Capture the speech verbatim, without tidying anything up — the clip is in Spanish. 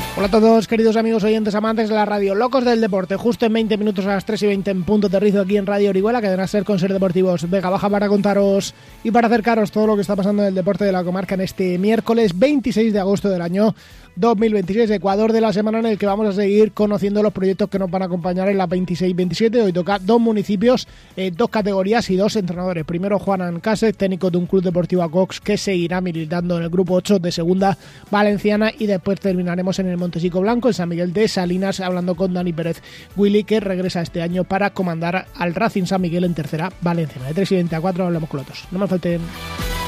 Hola a todos, queridos amigos oyentes amantes de la radio, locos del deporte. Justo en veinte minutos a las tres y veinte en punto aterrizo aquí en Radio Orihuela, que deben ser con Ser Deportivos Vega Baja, para contaros y para acercaros todo lo que está pasando en el deporte de la comarca en este miércoles veintiséis de agosto del año dos mil veintiséis, Ecuador de la semana en el que vamos a seguir conociendo los proyectos que nos van a acompañar en la veintiséis veintisiete. Hoy toca dos municipios, eh, dos categorías y dos entrenadores. Primero Juan Ancase, técnico de un club deportivo a Cox que seguirá militando en el grupo ocho de segunda valenciana, y después terminaremos en el Montesico Blanco, en San Miguel de Salinas, hablando con Dani Pérez Willy, que regresa este año para comandar al Racing San Miguel en tercera valenciana. De tres y veinte a cuatro hablamos con los dos. No me falten.